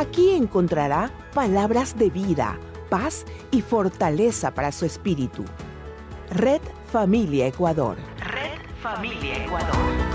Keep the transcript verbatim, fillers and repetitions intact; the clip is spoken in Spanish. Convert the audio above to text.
Aquí encontrará palabras de vida, paz y fortaleza para su espíritu. Red Familia Ecuador. Red Familia Ecuador.